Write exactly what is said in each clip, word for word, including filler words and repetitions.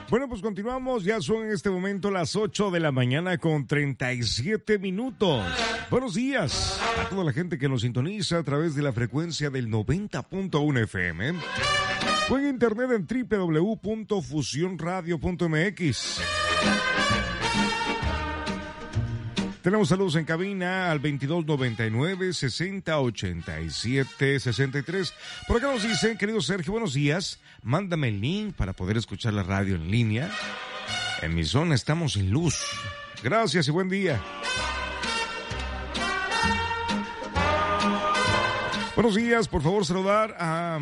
Bueno, pues continuamos, ya son en este momento las ocho de la mañana con treinta y siete minutos. Buenos días a toda la gente que nos sintoniza a través de la frecuencia del noventa punto uno F M o en internet en doble u doble u doble u punto fusión radio punto m x. Tenemos saludos en cabina al veintidós noventa y nueve, sesenta ochenta y siete, sesenta y tres. Por acá nos dicen, querido Sergio, buenos días. Mándame el link para poder escuchar la radio en línea. En mi zona estamos sin luz. Gracias y buen día. Buenos días, por favor saludar a,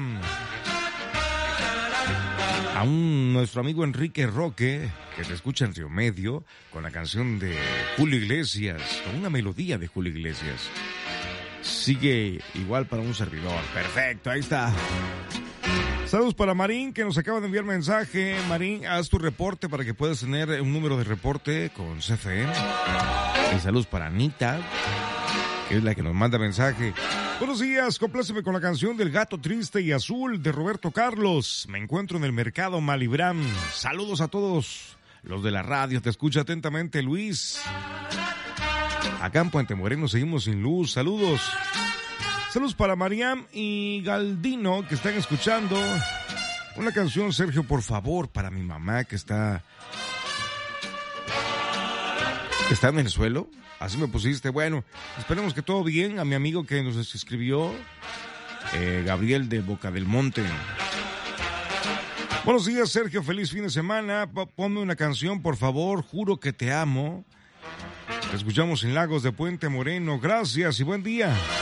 a un, nuestro amigo Enrique Roque, que te escucha en Río Medio, con la canción de Julio Iglesias, con una melodía de Julio Iglesias. Sigue igual para un servidor. Perfecto, ahí está. Saludos para Marín, que nos acaba de enviar mensaje. Marín, haz tu reporte para que puedas tener un número de reporte con C F M. Y saludos para Anita, que es la que nos manda mensaje. Buenos días, compláceme con la canción del Gato Triste y Azul de Roberto Carlos. Me encuentro en el mercado Malibram. Saludos a todos los de la radio. Te escucha atentamente Luis. Acá en Puente Moreno seguimos sin luz. Saludos. Saludos para Mariam y Galdino, que están escuchando. Una canción, Sergio, por favor, para mi mamá que está... que está en el suelo. Así me pusiste. Bueno, esperemos que todo bien. A mi amigo que nos escribió, eh, Gabriel de Boca del Monte. Buenos días, Sergio. Feliz fin de semana. Ponme una canción, por favor. Juro que te amo. Te escuchamos en Lagos de Puente Moreno. Gracias y buen día.